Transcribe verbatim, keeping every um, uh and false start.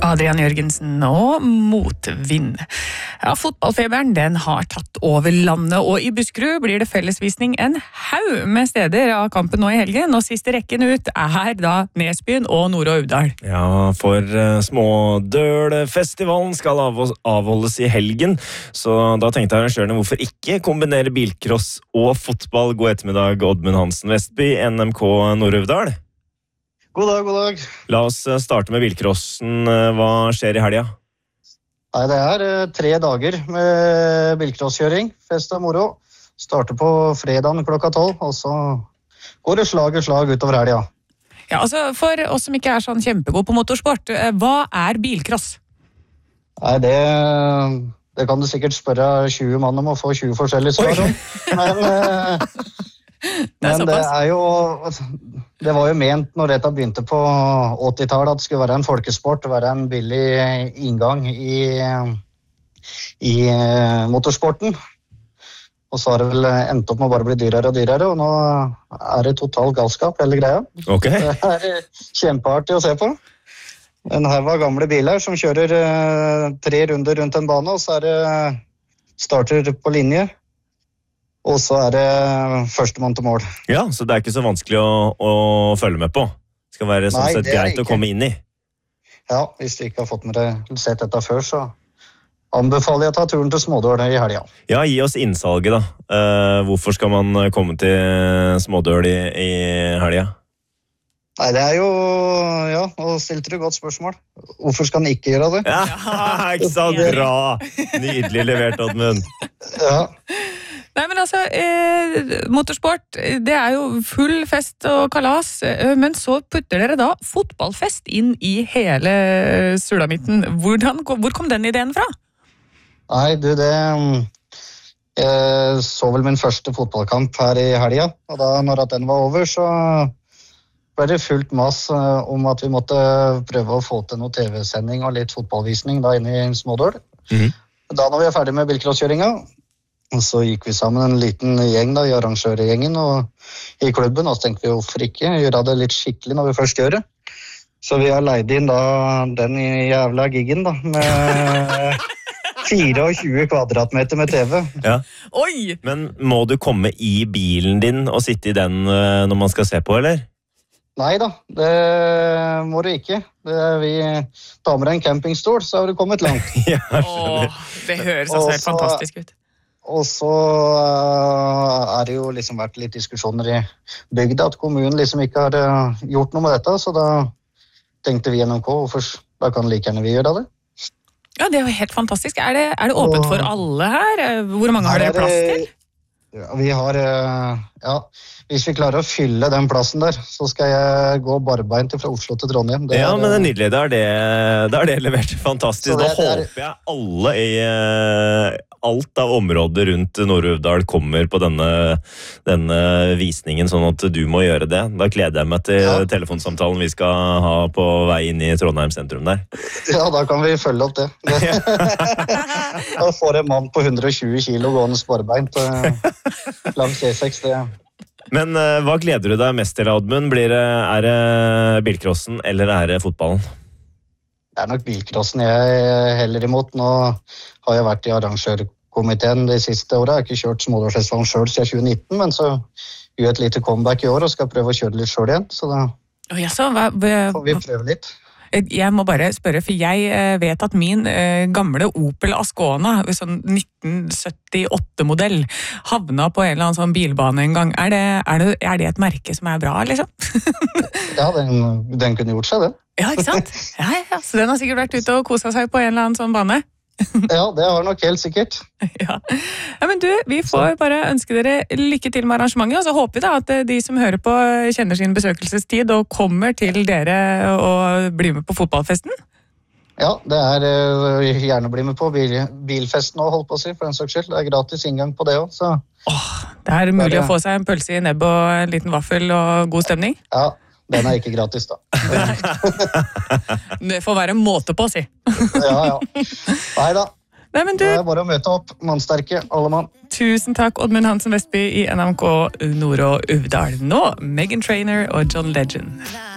Adrian Jørgensen og motvind. Ja, fotballfeberen den har tatt over landet, og i Buskerud blir det fellesvisning en haug med steder av kampen nå i helgen, og siste rekken ut er da Nesbyen og Nord- og Uvdal. Ja, for uh, Smådølfestivalen skal avholdes i helgen, så da tenkte arrangørene hvorfor ikke kombinere bilcross og fotball. God ettermiddag, Oddmund Hansen Vestby, N M K Nord- og Uvdal. God dag, god dag. La oss starte med bilcrossen. Hva skjer i helga? Nei, det er tre dager med bilcrosskjøring, fest og moro. Starter på fredagen klokka tolv, og så går det slag og slag utover helga. Ja, altså for oss som ikke er sånn kjempegod på motorsport, hva er bilcross? Nei, det, det kan du sikkert spørre tjue mann om å få tjue forskjellige svar om. Men, det men det er jo, det var jo ment når dette begynte på åttitallet at det skulle være en folkesport, være en billig inngang i, i motorsporten. Og så har det vel endt opp med å bare bli dyrere og dyrere, og nå er det total galskap, hele greia. Okay. Det er kjempeartig å se på. En her var gamle biler som kjører uh, tre runder rundt en bane, og så er det starter på linje, og så er det førstemann til mål. Ja, så det er ikke så vanskelig å, å følge med på. Det skal være sånn Nei, sett greit å komme inn i. Ja, hvis du ikke har fått med deg sett dette før, så anbefaler jeg å ta turen til Smådøl i helga. Ja, gi oss innsalget da. Uh, hvorfor skal man komme til Smådøl i, i helga? Nei, det er jo, ja, nå stilte du godt spørsmål. Hvorfor skal den ikke gjøre det? Ja, ikke sant? Bra! Nydelig levert, Oddmund. Ja. Nei, men altså, eh, motorsport, det er jo full fest og kalas, eh, men så putter dere da fotballfest inn i hele sulamitten. Hvordan, hvor kom den ideen fra? Nei, du, det... Jeg så vel min første fotballkamp her i helga, og da når at den var over, så ble det fullt mas om at vi måtte prøve å få til noe T V-sending og litt fotballvisning da inne i Smådøl. Mm-hmm. Da når vi er ferdig med bilcrosskjøringa, og så gikk vi sammen en liten gjeng da, i arrangørgjengen og i klubben, og så tenkte vi hvorfor ikke gjøre det litt skikkelig når vi først gjør det. Så vi har leid inn da den jævla giggen da, med tjuefire kvadratmeter med T V. Ja. Oi! Men må du komme i bilen din og sitte i den når man skal se på, eller? Nei da, det må du ikke. Det er vi tar med deg en campingstol, så har du kommet langt. Ja, Åh, det høres altså helt fantastisk ut. Og så uh, er det jo liksom vært litt diskusjoner i bygda at kommunen liksom ikke har uh, gjort noe med dette, så da tenkte vi i N M K, hvorfor da kan like gjerne vi gjøre det? Ja, det er jo helt fantastisk. Er det, er det åpent og, for alle her? Hvor mange har dere plass til? Ja, vi har, uh, ja, hvis vi klarer å fylle den plassen der, så skal jeg gå barbeint fra Oslo til Trondheim. Det ja, er, men det er nydelig. Da er det, da er det levert fantastisk. Det, da håper er, jeg alle i uh, alt av områder rundt Nord- og Uvdal kommer på denne, denne visningen, sånn at du må gjøre det. Da gleder jeg meg til ja. telefonsamtalen vi skal ha på vei inn i Trondheim sentrum der. Ja, da kan vi følge opp det. Da får en mann på hundre og tjue kilo gående barbeint langs E seks, det. Men uh, hva gleder du deg mest til, Oddmund? Blir det, er det bilcrossen eller er det fotballen? Det er nok bilcrossen jeg heller imot. Nå har jeg vært i arrangørkomiteen de siste årene. Jeg har ikke kjørt Smådølfestivalen selv siden tjue nitten, men så gjør jeg et lite comeback i år og skal prøve å kjøre litt selv igjen. Så da oh, ja, så, hva, hva, får vi prøve litt. Jeg må bare spørre, for jeg vet at min eh, gamle Opel Ascona, sånn nitten syttiåtte-modell, havna på en eller annen sånn bilbane en gang. Er det, er det, er det et merke som er bra, liksom? Ja, den, den kunne gjort seg, den. Ja, ikke sant? Ja, ja, så den har sikkert vært ute og koset seg på en eller annen sånn bane. Ja, det har nok helt sikkert. Ja. Ja, men du, vi får bare ønske dere lykke til med arrangementet, og så håper vi da at de som hører på kjenner sin besøkelsestid og kommer til dere og blir med på fotballfesten. Ja, det er gjerne bli med på bil, bilfesten også, holdt på å si, for en saks skyld. Det er gratis inngang på det også, så. Åh, det er mulig å få seg en pølse i nebb og en liten vaffel og god stemning. Ja. Den er ikke gratis, da. Det får være en måte på, si. Ja, ja. Neida. Nei, men du... Det er bare å møte opp. Mannsterke, alle mann. Tusen takk, Oddmund Hansen Vestby i N M K Nord- og Uvdal. Nå, Meghan Trainor og John Legend.